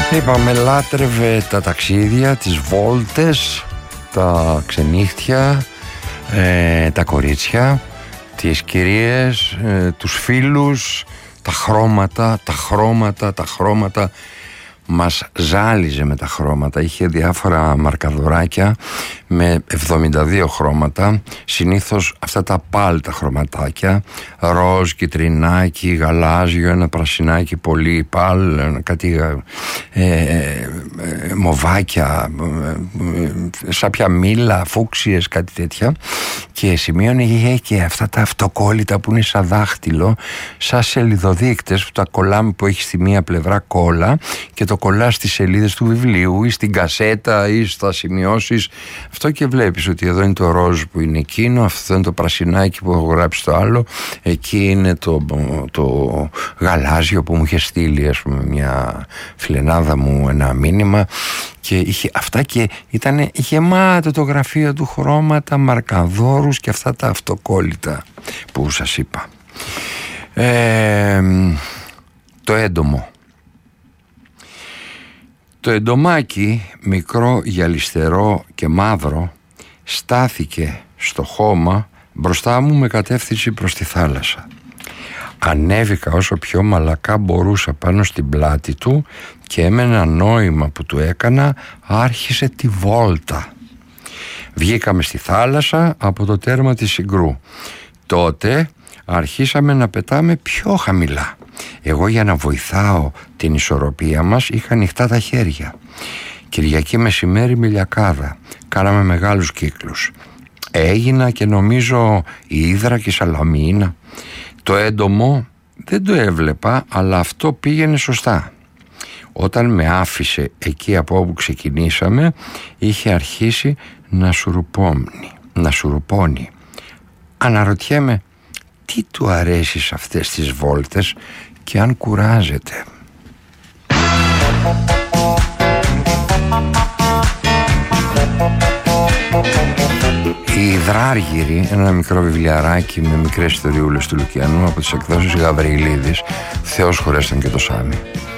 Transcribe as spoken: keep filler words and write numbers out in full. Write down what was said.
Είπαμε, λάτρευε τα ταξίδια, τις βόλτες, τα ξενύχτια, ε, τα κορίτσια, τις κυρίες, ε, τους φίλους, τα χρώματα, τα χρώματα, τα χρώματα. Μας ζάλιζε με τα χρώματα. Είχε διάφορα μαρκαδοράκια με εβδομήντα δύο χρώματα. Συνήθως αυτά τα πάλτα χρωματάκια, ροζ, κιτρινάκι, γαλάζιο, ένα πρασινάκι πολύ πάλ, κάτι ε, ε, ε, μοβάκια, ε, ε, σάπια μήλα, φούξιες, κάτι τέτοια. Και σημείωνε είχε και αυτά τα αυτοκόλλητα που είναι σαν δάχτυλο, σαν σελιδοδείκτες που τα κολλάμε, που έχει στη μία πλευρά κόλλα και το κολλάς στις σελίδες του βιβλίου ή στην κασέτα ή στα σημειώσεις. Αυτό και βλέπεις ότι εδώ είναι το ροζ που είναι εκείνο, αυτό είναι το πρασινάκι που έχω γράψει το άλλο, εκεί είναι το, το γαλάζιο που μου είχε στείλει, ας πούμε, μια φιλενάδα μου ένα μήνυμα. Και είχε αυτά και ήταν γεμάτο το γραφείο του χρώματα, μαρκαδόρους και αυτά τα αυτοκόλλητα που σας είπα. Ε, το έντομο. Το εντομάκι, μικρό, γυαλιστερό και μαύρο, στάθηκε στο χώμα μπροστά μου με κατεύθυνση προς τη θάλασσα. Ανέβηκα όσο πιο μαλακά μπορούσα πάνω στην πλάτη του και με ένα νόημα που του έκανα άρχισε τη βόλτα. Βγήκαμε στη θάλασσα από το τέρμα της Συγκρού. Τότε αρχίσαμε να πετάμε πιο χαμηλά. Εγώ, για να βοηθάω την ισορροπία μας, είχα ανοιχτά τα χέρια. Κυριακή μεσημέρι μιλιακάδα. Κάναμε μεγάλους κύκλους. Έγινα και νομίζω η Ύδρα και η Σαλαμίνα. Το έντομο δεν το έβλεπα, αλλά αυτό πήγαινε σωστά. Όταν με άφησε εκεί από όπου ξεκινήσαμε, είχε αρχίσει να σουρουπώνει, να σουρουπώνει. Αναρωτιέμαι τι του αρέσει σε αυτές τις βόλτες και αν κουράζεται. Η Υδράργυρη, ένα μικρό βιβλιαράκι με μικρές ιστοριούλες του Λουκιανού από τις εκδόσεις Γαβριλίδης. Θεός χωρέσταν και το Σάμι.